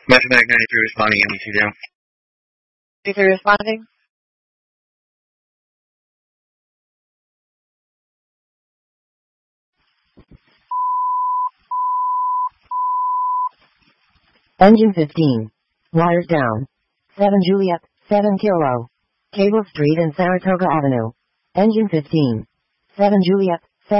Metamac 93 responding, MEC down. 93 responding. Engine 15. Wires down. 7 Juliet, 7 Kilo. Cable Street and Saratoga Avenue. Engine 15. 7 Juliet,